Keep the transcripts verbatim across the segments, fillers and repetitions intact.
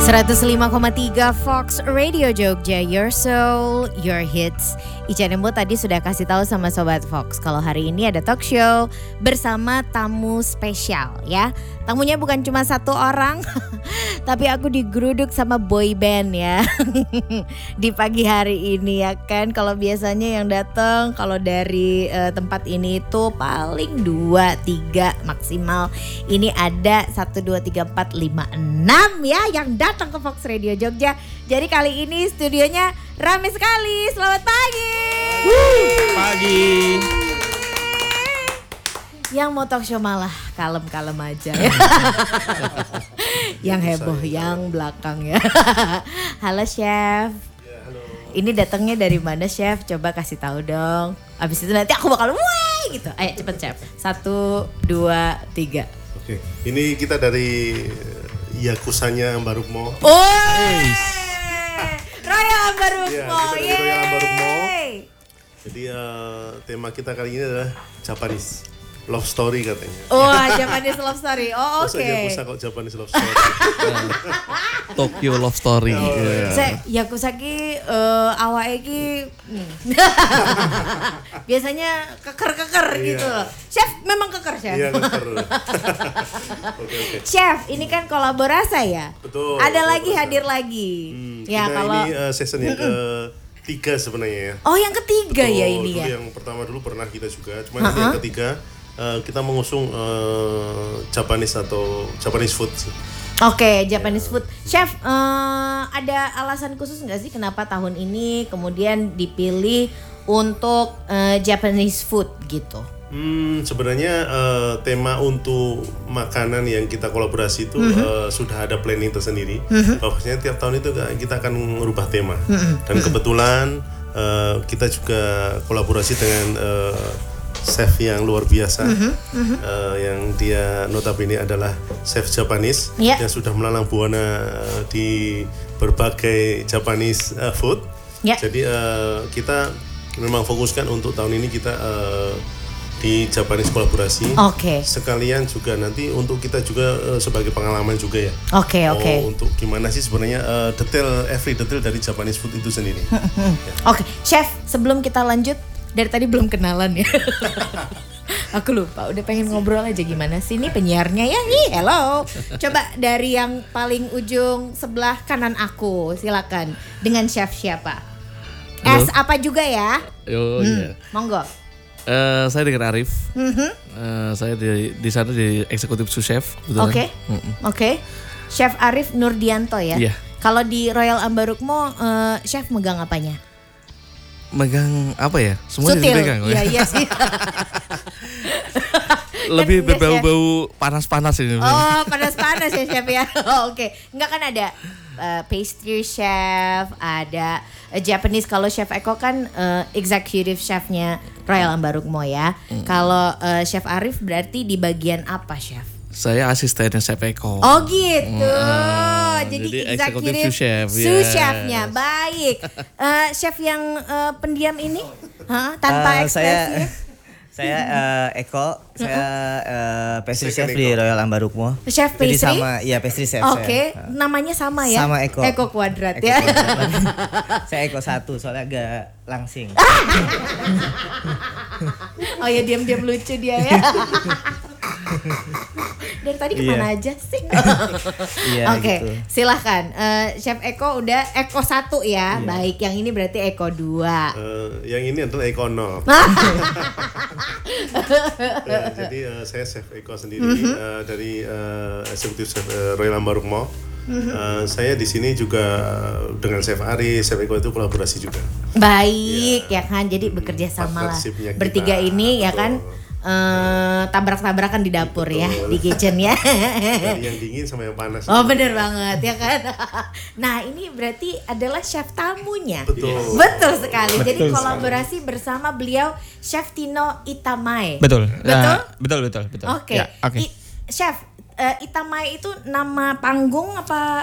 seratus lima koma tiga Fox Radio Jogja, your soul, your hits. Ica Nemo tadi sudah kasih tahu sama Sobat Fox kalau hari ini ada talk show bersama tamu spesial ya. Tamunya bukan cuma satu orang, tapi aku digeruduk sama boy band ya di pagi hari ini ya kan. Kalau biasanya yang datang kalau dari uh, tempat ini itu paling dua tiga maksimal. Ini ada satu dua tiga empat lima enam ya yang datang ke Fox Radio Jogja. Jadi kali ini studionya ramai sekali. Selamat pagi. Woo, pagi. Yang mau talk show malah kalem-kalem aja ya. Yang heboh, yang belakang ya. Halo Chef. Ya, halo. Ini datangnya dari mana Chef? Coba kasih tahu dong. Abis itu nanti aku bakal wah gitu. Ayo cepet Chef. Satu, dua, tiga. Oke, ini kita dari Yakusanya Ambarukmo. Oh, Royal Ambarukmo. Ya, kita dari Royal Ambarukmo. Jadi uh, tema kita kali ini adalah Japanese love story katanya. Oh, Japanese love story. Oh, oke. Okay. Masa Yakuza kok Japanese love story. Tokyo love story. Oh, yeah. Saya Yakuza ki uh, awake ki hmm. biasanya keker-keker gitu loh. Chef memang keker Chef. Iya, keker. Oke, oke. Chef, ini kan kolaborasi ya. Betul. Ada lagi kolaborasi. hadir lagi. Hmm, ya kita kalau ini uh, season yang ketiga sebenarnya ya. Oh, yang ketiga Betul, ya ini dulu ya. Yang pertama dulu pernah kita juga, cuma uh-huh. yang ketiga uh, kita mengusung uh, Japanese atau Japanese food sih. Oke, okay, Japanese food. Chef, uh, ada alasan khusus nggak sih kenapa tahun ini kemudian dipilih untuk uh, Japanese food gitu? Hmm, sebenarnya uh, tema untuk makanan yang kita kolaborasi itu mm-hmm. uh, sudah ada planning tersendiri. Mm-hmm. Bahwasanya tiap tahun itu kita akan merubah tema. Mm-hmm. Dan kebetulan uh, kita juga kolaborasi dengan uh, chef yang luar biasa, mm-hmm. Mm-hmm. Uh, yang dia notabene adalah chef Japanese yeah. yang sudah melalang buana uh, di berbagai Japanese uh, food. Yeah. Jadi uh, kita memang fokuskan untuk tahun ini kita uh, di Japanese kolaborasi. Oke. Okay. Sekalian juga nanti untuk kita juga uh, sebagai pengalaman juga ya. Oke, okay, oke. Okay. Oh, untuk gimana sih sebenarnya uh, detail every detail dari Japanese food itu sendiri. ya. Oke, okay. Chef, sebelum kita lanjut dari tadi belum kenalan ya. Aku lupa, udah pengen ngobrol aja gimana sih ini penyiarnya ya. Ih, hello. Coba dari yang paling ujung sebelah kanan aku, silakan. Dengan chef siapa? Halo. S apa juga ya? Yo, hmm, iya. Monggo. Uh, saya dengan Arif. Mm-hmm. Uh, saya di di sana di eksekutif sous chef. Oke, okay. oke. Okay. Chef Arif Nurdianto ya. Iya. Kalau di Royal Ambarukmo, uh, chef megang apanya? Megang apa ya? Semuanya dipegang. Iya, iya sih. Lebih kan berbau-bau panas-panas ini. Oh, panas-panas ya chef ya. Oh, oke. Okay. Enggak kan ada uh, pastry chef, ada uh, Japanese. Kalau Chef Eko kan uh, executive chefnya Royal Ambarukmo ya. Hmm. Kalau uh, Chef Arif berarti di bagian apa chef? Saya asistennya Chef Eko. Oh gitu. Hmm, jadi, jadi executive sous chef. Sous yes. chefnya. Baik. Uh, chef yang uh, pendiam ini, huh? Tanpa uh, ekspresi. Saya, saya uh, Eko, saya uh, pastry chef di Royal Ambarukmo. Chef pastry? Jadi sama, iya pastry chef. Oke, okay. Saya. Namanya sama ya? Sama Eko. Eko kuadrat Eko ya. kuadrat. Saya Eko satu, soalnya agak langsing. Oh ya, diam-diam lucu dia ya. Dari tadi kemana iya. aja sih? Iya, Oke, okay, gitu. silahkan. Uh, Chef Eko udah Eko satu ya, iya. Baik. Yang ini berarti Eko dua. Uh, yang ini adalah Eko nol. Ya, jadi uh, saya Chef Eko sendiri mm-hmm. uh, dari uh, eksekutif chef uh, Royal Ambarukmo. Mm-hmm. Uh, saya di sini juga dengan Chef Ari, Chef Eko itu kolaborasi juga. Baik ya, ya kan, jadi bekerja sama lah. Bertiga ini betul. Ya kan. Uh, tabrak-tabrakan di dapur. Betul. Ya, di kitchen ya. Dari yang dingin sama yang panas. Oh benar banget ya kan. Nah ini berarti adalah chef tamunya. Betul. Betul sekali. Betul Jadi sekali. kolaborasi bersama beliau Chef Tino Itamae. Betul. Betul. Uh, betul betul betul. Oke. Okay. Ya, okay. Chef uh, Itamae itu nama panggung apa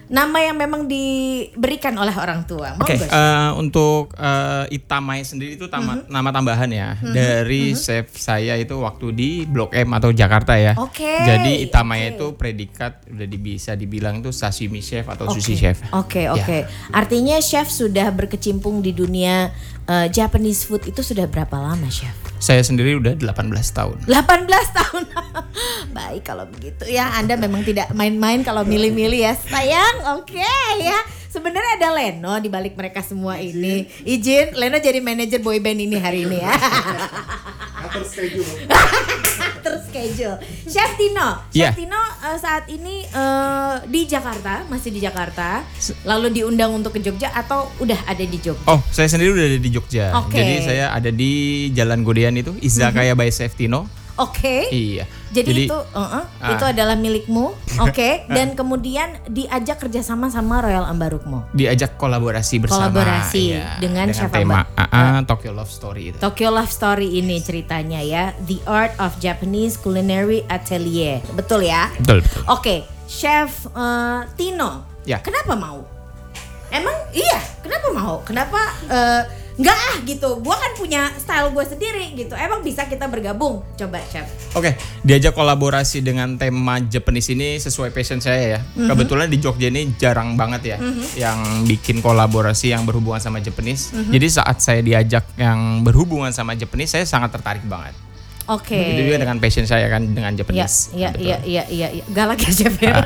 nama yang memang diberikan oleh orang tua. Oke, okay, uh, untuk uh, Itamai sendiri itu tama, mm-hmm. nama tambahan ya mm-hmm. dari mm-hmm. chef saya itu waktu di Blok M atau Jakarta ya. Oke. Okay. Jadi Itamai okay. itu predikat udah bisa dibilang itu sashimi chef atau okay. sushi chef. Oke okay, oke. Okay. Ya. Artinya chef sudah berkecimpung di dunia uh, Japanese food itu sudah berapa lama, chef? Saya sendiri udah delapan belas tahun. delapan belas tahun. Baik kalau begitu ya. Anda memang tidak main-main kalau milih-milih ya, sayang. Oke okay, ya. Sebenarnya ada Leno di balik mereka semua ini. Izin Leno jadi manajer boyband ini hari ini ya. Atur schedule. Atur schedule. Chef Tino, Chef yeah. Tino uh, saat ini uh, di Jakarta, masih di Jakarta. Lalu diundang untuk ke Jogja atau udah ada di Jogja? Oh, saya sendiri udah ada di Jogja. Okay. Jadi saya ada di Jalan Godean itu, Izakaya mm-hmm. by Chef Tino. Oke. Okay. Iya. Jadi, Jadi itu uh-uh, ah. itu adalah milikmu. Oke. Okay. Dan kemudian diajak kerjasama sama Royal Ambarukmo. Diajak kolaborasi bersama. Kolaborasi ya, dengan, dengan Chef tema Ambar. uh, uh, Tokyo Love Story itu. Tokyo Love Story ini ceritanya ya. The Art of Japanese Culinary Atelier. Betul ya? Betul. betul. Oke. Okay. Chef uh, Tino. Ya. Kenapa mau? Emang iya. Kenapa mau? Kenapa? Uh, Enggak ah gitu, gue kan punya style gue sendiri gitu. Emang bisa kita bergabung? Coba chef. Oke, okay, diajak kolaborasi dengan tema Japanese ini sesuai passion saya ya. Mm-hmm. Kebetulan di Jogja ini jarang banget ya mm-hmm. yang bikin kolaborasi yang berhubungan sama Japanese. Mm-hmm. Jadi saat saya diajak yang berhubungan sama Japanese, saya sangat tertarik banget. Oke. Okay. Itu juga dengan passion saya kan dengan Japanese. Iya, iya, iya, iya, iya. Galak ya chef ya.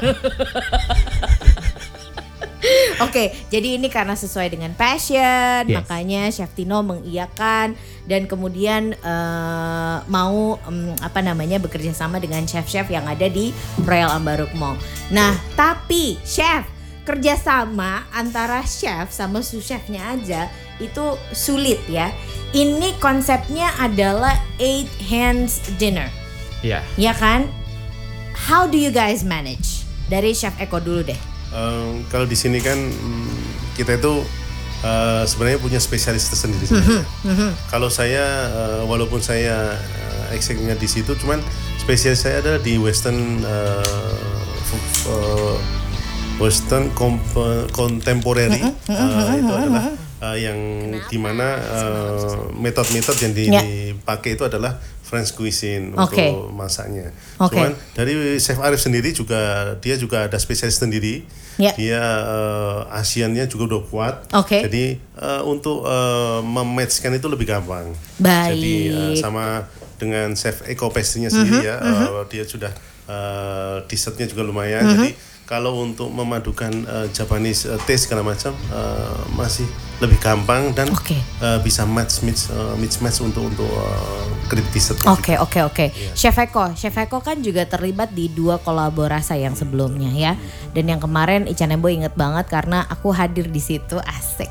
Oke, okay, jadi ini karena sesuai dengan passion, yes. makanya Chef Tino mengiyakan dan kemudian uh, mau um, apa namanya bekerja sama dengan chef-chef yang ada di Royal Ambarukmo. Nah, tapi chef kerjasama antara chef sama sous chefnya aja itu sulit ya. Ini konsepnya adalah eight hands dinner. Iya. Yeah. Ya kan? How do you guys manage? Dari Chef Eko dulu deh. Um, kalau di sini kan um, kita itu uh, sebenarnya punya spesialis tersendiri. Mm-hmm. Mm-hmm. Kalau saya uh, walaupun saya uh, ekseknya di situ, cuman spesialis saya adalah di Western uh, uh, Western comp- contemporary. Mm-hmm. Uh, itu adalah uh, yang dimana uh, metode-metode yang dipakai yeah. itu adalah French cuisine okay. untuk masaknya. Okay. Cuman dari Chef Arif sendiri juga dia juga ada spesialis sendiri. Yeah. Dia uh, Asiannya juga udah kuat. Okay. Jadi uh, untuk uh, mematchkan itu lebih gampang. Baik. Jadi uh, sama dengan Chef Eko Pastry-nya sendiri mm-hmm. ya, mm-hmm. Uh, dia sudah uh, dessertnya juga lumayan. Mm-hmm. Jadi kalau untuk memadukan uh, Japanese uh, taste segala macam uh, masih lebih gampang dan okay. uh, bisa match match uh, match match untuk untuk uh, create dessert. Oke oke oke. Chef Eko, Chef Eko kan juga terlibat di dua kolaborasi yang sebelumnya ya. Dan yang kemarin Ican Embo inget banget karena aku hadir di situ, asik.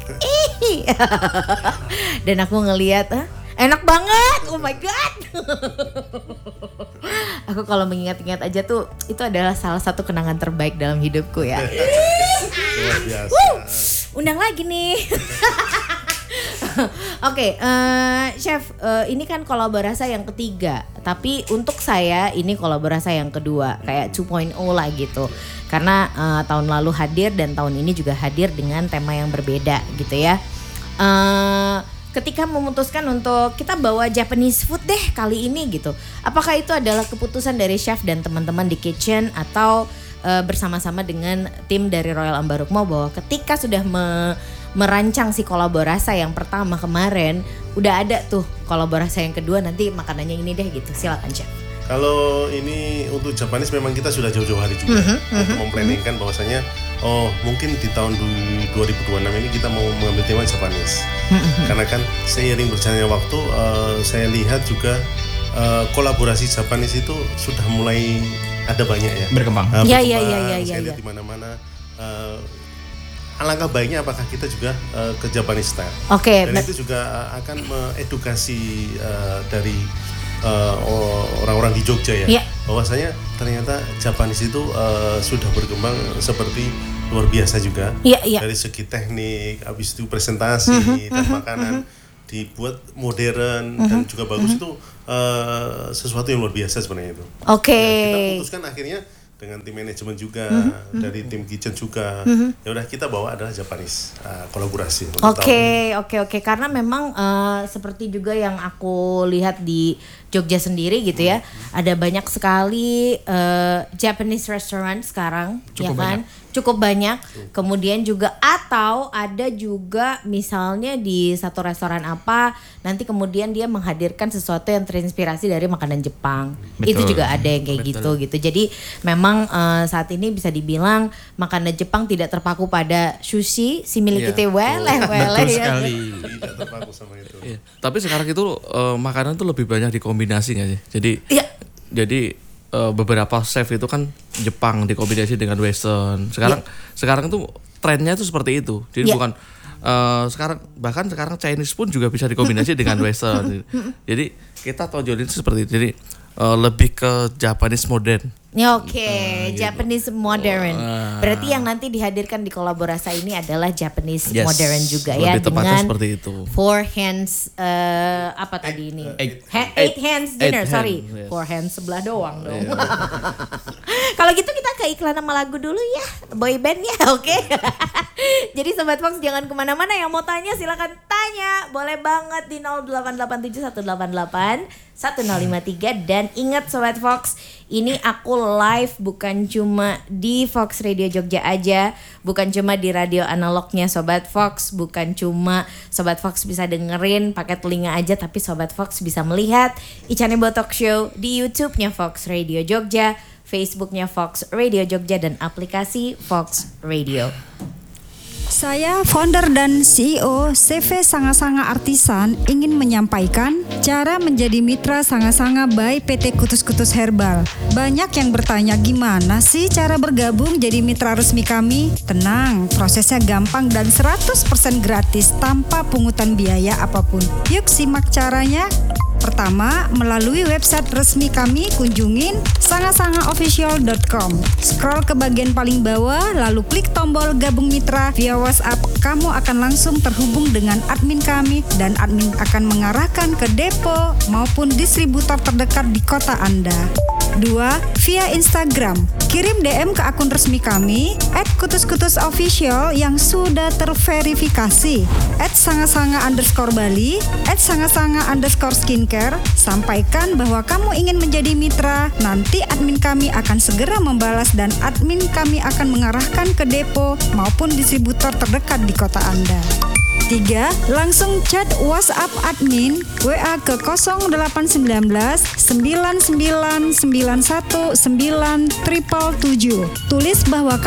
Dan aku ngelihat, ah, enak banget, oh my god. Aku kalau mengingat-ingat aja tuh itu adalah salah satu kenangan terbaik dalam hidupku ya. Luar biasa. Wuh, undang lagi nih. Oke, okay, uh, Chef, uh, ini kan kolaborasi yang ketiga. Tapi untuk saya ini kolaborasi yang kedua, kayak two point oh lah gitu. Karena uh, tahun lalu hadir dan tahun ini juga hadir dengan tema yang berbeda gitu ya. Uh, Ketika memutuskan untuk kita bawa Japanese food deh kali ini gitu. Apakah itu adalah keputusan dari chef dan teman-teman di kitchen atau uh, bersama-sama dengan tim dari Royal Ambarukmo bahwa ketika sudah me- merancang si kolaborasi yang pertama kemarin, udah ada tuh kolaborasi yang kedua nanti makanannya ini deh gitu. Silakan chef. Kalau ini untuk Japanese memang kita sudah jauh-jauh hari juga mm-hmm, untuk mm-hmm, memplanningkan bahwasanya oh mungkin di tahun dua ribu dua puluh enam ini kita mau mengambil tema Japanese. Mm-hmm. Karena kan seiring berjalannya waktu uh, saya lihat juga uh, kolaborasi Japanese itu sudah mulai ada banyak ya. Berkembang. Uh, ya, berkembang. ya, ya, ya, Saya ya, lihat ya. di mana-mana. Uh, alangkah baiknya apakah kita juga uh, ke Japanese style. Oke. Okay, Dan but... itu juga uh, akan mengedukasi uh, dari Uh, orang-orang di Jogja ya, yeah. bahwasanya ternyata Japanese itu uh, sudah berkembang seperti luar biasa juga yeah, yeah. dari segi teknik, habis itu presentasi mm-hmm, dan makanan mm-hmm. dibuat modern mm-hmm, dan juga bagus mm-hmm. itu uh, sesuatu yang luar biasa sebenarnya itu. Oke. Okay. Nah, kita putuskan akhirnya dengan tim manajemen juga, Mm-hmm. dari tim kitchen juga. Mm-hmm. Ya udah kita bawa adalah Japanese uh, kolaborasi. untuk Oke, oke, oke. Karena memang uh, seperti juga yang aku lihat di Jogja sendiri gitu ya, ada banyak sekali uh, Japanese restaurant sekarang, Cukup ya kan? Cukup banyak. Kemudian juga atau ada juga misalnya di satu restoran apa, nanti kemudian dia menghadirkan sesuatu yang terinspirasi dari makanan Jepang. Betul. Itu juga ada yang kayak gitu gitu. Jadi memang uh, saat ini bisa dibilang makanan Jepang tidak terpaku pada sushi, si milik Iya, kita weleh weleh Betul ya. sekali. Tidak terpaku sama itu. Iya. Tapi sekarang itu eh, makanan tuh lebih banyak dikombinasi nggak sih? Jadi Iya. jadi eh, beberapa chef itu kan Jepang dikombinasi dengan Western. Sekarang sekarang tuh trennya tuh seperti itu. Jadi Iya. bukan eh, sekarang bahkan sekarang Chinese pun juga bisa dikombinasi dengan Western. Jadi kita tonjolin itu seperti itu. Jadi eh, lebih ke Japanese modern. Ya, oke, Japanese modern. Ah. Berarti yang nanti dihadirkan di kolaborasi ini adalah Japanese Yes, modern juga ya, lebih tepatnya dengan seperti itu. four hands eh, apa tadi ini? Eight. Ha- eight hands dinner, Eight sorry. hand, yes. Four hands sebelah doang dong. Kalau gitu kita ke iklan sama lagu dulu ya, boy band ya, oke. Jadi Sobat Fox jangan kemana-mana, yang mau tanya silakan tanya, boleh banget di nol delapan delapan tujuh satu delapan delapan satu nol lima tiga. Dan ingat Sobat Fox, ini aku live bukan cuma di Fox Radio Jogja aja, bukan cuma di radio analognya Sobat Fox, bukan cuma Sobat Fox bisa dengerin pakai telinga aja, tapi Sobat Fox bisa melihat Ichanebo Talk Show di YouTube-nya Fox Radio Jogja, Facebook-nya Fox Radio Jogja, dan aplikasi Fox Radio. Saya founder dan C E O C V Sanga-Sanga Artisan ingin menyampaikan cara menjadi mitra Sanga-Sanga by P T Kutus-Kutus Herbal. Banyak yang bertanya gimana sih cara bergabung jadi mitra resmi kami? Tenang, prosesnya gampang dan seratus persen gratis tanpa pungutan biaya apapun. Yuk simak caranya. Pertama, melalui website resmi kami, kunjungin sanga-sanga official dot com. Scroll ke bagian paling bawah, lalu klik tombol gabung mitra via WhatsApp. Kamu akan langsung terhubung dengan admin kami dan admin akan mengarahkan ke depo maupun distributor terdekat di kota Anda. Dua, via Instagram. Kirim D M ke akun resmi kami at kutus-kutusofficial yang sudah terverifikasi, at sanga-sanga underscore Bali, at sanga-sanga underscore skincare. Sampaikan bahwa kamu ingin menjadi mitra. Nanti admin kami akan segera membalas dan admin kami akan mengarahkan ke depo maupun distributor terdekat di kota Anda. Tiga, langsung chat WhatsApp admin W A ke nol delapan satu sembilan sembilan sembilan sembilan satu sembilan tujuh tujuh. Tulis bahwa